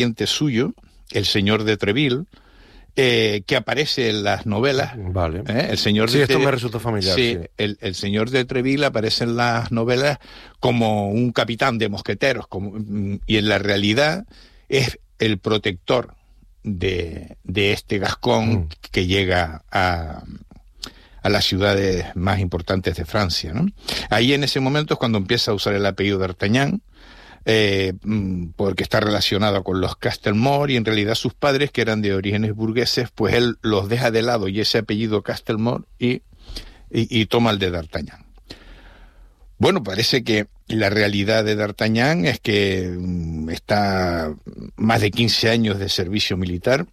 suyo, el señor de Treville, que aparece en las novelas. Vale. El señor sí, de esto me resulta familiar. Sí. El señor de Treville aparece en las novelas como un capitán de mosqueteros, y en la realidad es el protector de este gascón que llega a las ciudades más importantes de Francia, ¿no? Ahí en ese momento es cuando empieza a usar el apellido d'Artagnan, porque está relacionado con los Castelmore, y en realidad sus padres, que eran de orígenes burgueses, pues él los deja de lado y ese apellido Castelmore y toma el de d'Artagnan. Bueno, parece que la realidad de d'Artagnan es que está más de 15 años de servicio militar,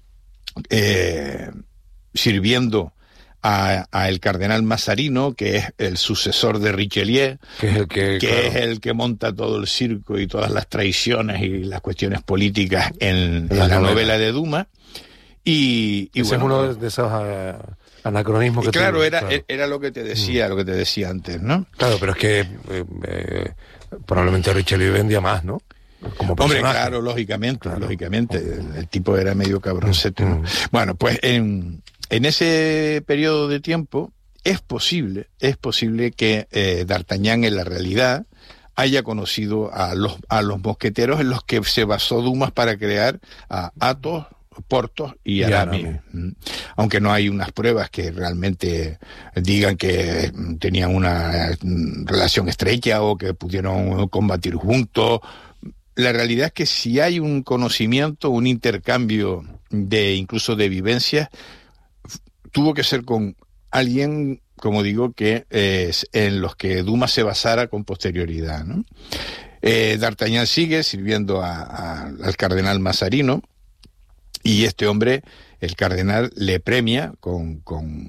sirviendo a el cardenal Mazarino, que es el sucesor de Richelieu, que es el que es el que monta todo el circo y todas las traiciones y las cuestiones políticas en la novela de Dumas. Y ese bueno, es uno de esos anacronismos que claro, era lo que te decía, antes, ¿no? Claro, pero es que probablemente Richelieu vendía más, ¿no? Como personaje. Hombre, claro, lógicamente, el tipo era medio cabroncete, ¿no? Bueno, pues en ese periodo de tiempo es posible que d'Artagnan en la realidad haya conocido a los mosqueteros en los que se basó Dumas para crear a Athos, Porthos y Aramis. Aunque no hay unas pruebas que realmente digan que tenían una relación estrecha o que pudieron combatir juntos. La realidad es que si hay un conocimiento, un intercambio incluso de vivencias, tuvo que ser con alguien, como digo, que en los que Dumas se basara con posterioridad, ¿no? D'Artagnan sigue sirviendo al cardenal Mazarino, y este hombre, el cardenal, le premia con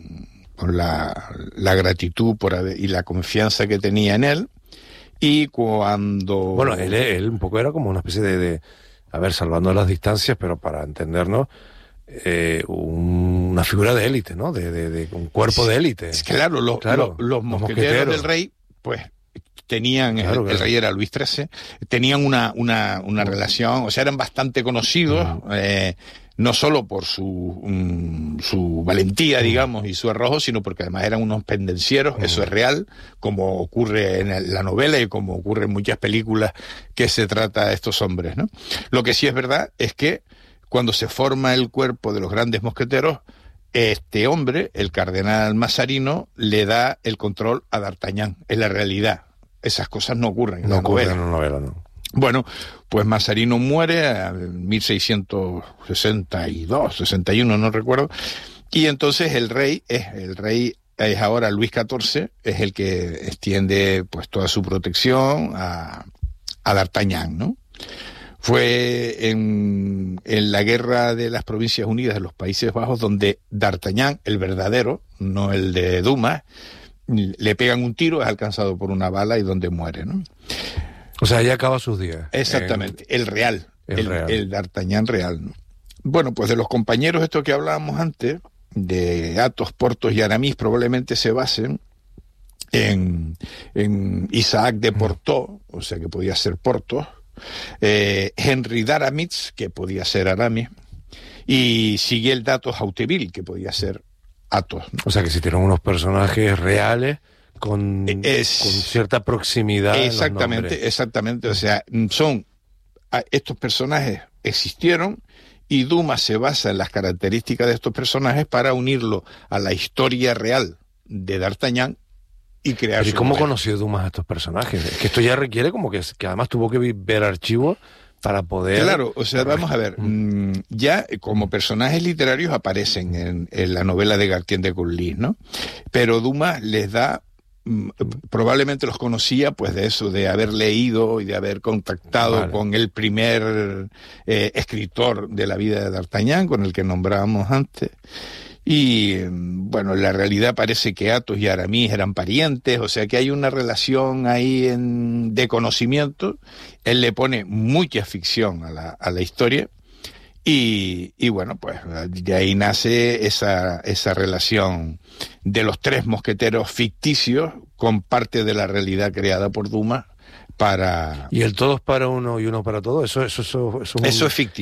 la gratitud y la confianza que tenía en él. Y cuando... Bueno, él un poco era como una especie de a ver, salvando las distancias, pero para entendernos, una figura de élite, ¿no? De un cuerpo de élite. Claro, los mosqueteros del rey, pues tenían, claro. El rey era Luis XIII, tenían una relación, o sea, eran bastante conocidos, no solo por su valentía, digamos, y su arrojo, sino porque además eran unos pendencieros, eso es real, como ocurre en la novela y como ocurre en muchas películas que se trata de estos hombres, ¿no? Lo que sí es verdad es que cuando se forma el cuerpo de los grandes mosqueteros, este hombre, el cardenal Mazarino, le da el control a d'Artagnan. En la realidad, esas cosas no ocurren en la novela, ¿no? Bueno, pues Mazarino muere en 1662, 61, no recuerdo, y entonces el rey es ahora Luis XIV, es el que extiende pues toda su protección a d'Artagnan, ¿no? Fue en la guerra de las Provincias Unidas de los Países Bajos donde d'Artagnan, el verdadero, no el de Dumas, le pegan un tiro, es alcanzado por una bala y donde muere, ¿no? O sea, ya acaba sus días. Exactamente, el real, el d'Artagnan real, ¿no? Bueno, pues de los compañeros estos que hablábamos antes, de Athos, Porthos y Aramis, probablemente se basen en Isaac de Porto, o sea que podía ser Porthos, Henry d'Aramis, que podía ser Aramis, y Siguel d'Athos Hauteville, que podía ser Athos, ¿no? O sea que existieron unos personajes reales con cierta proximidad. Exactamente. O sea, estos personajes existieron y Dumas se basa en las características de estos personajes para unirlo a la historia real de d'Artagnan y crear. ¿Y cómo conoció Dumas a estos personajes? Es que esto ya requiere como que además tuvo que ver archivos para poder... Claro, o sea, vamos a ver, ya como personajes literarios aparecen en la novela de Gatien de Coullis, ¿no? Pero Dumas les da, probablemente los conocía pues de eso, de haber leído y de haber contactado con el primer escritor de la vida de d'Artagnan, con el que nombrábamos antes. Y bueno, la realidad parece que Athos y Aramis eran parientes, o sea que hay una relación ahí de conocimiento. Él le pone mucha ficción a la historia y bueno, pues de ahí nace esa relación de los tres mosqueteros ficticios con parte de la realidad creada por Dumas para... Y el todos para uno y uno para todos, eso es Eso es ficticio.